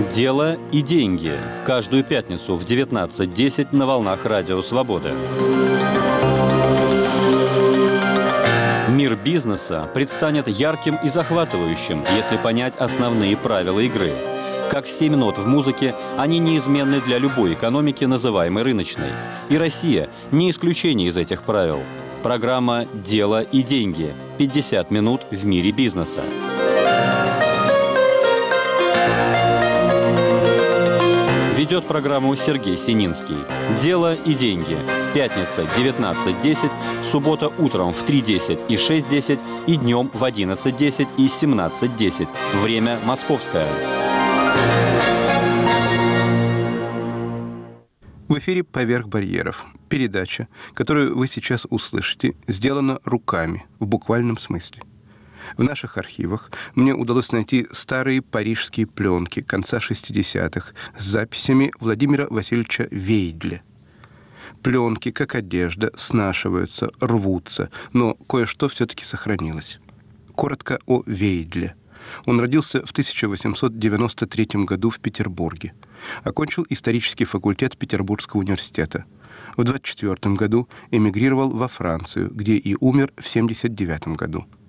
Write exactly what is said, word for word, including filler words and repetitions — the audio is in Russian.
«Дело и деньги». Каждую пятницу в девятнадцать десять на волнах Радио Свобода. Мир бизнеса предстанет ярким и захватывающим, если понять основные правила игры. Как семь нот в музыке, они неизменны для любой экономики, называемой рыночной. И Россия не исключение из этих правил. Программа «Дело и деньги». пятьдесят минут в мире бизнеса. Ведет программу Сергей Сининский. «Дело и деньги». Пятница, девятнадцать десять, суббота утром в три десять и шесть десять и днем в одиннадцать десять и семнадцать десять. Время московское. В эфире «Поверх барьеров». Передача, которую вы сейчас услышите, сделана руками, в буквальном смысле. В наших архивах мне удалось найти старые парижские пленки конца шестидесятых с записями Владимира Васильевича Вейдля. Пленки, как одежда, снашиваются, рвутся, но кое-что все-таки сохранилось. Коротко о Вейдле. Он родился в тысяча восемьсот девяносто третьем году в Петербурге. Окончил исторический факультет Петербургского университета. В двадцать четвёртом году эмигрировал во Францию, где и умер в семьдесят девятом году.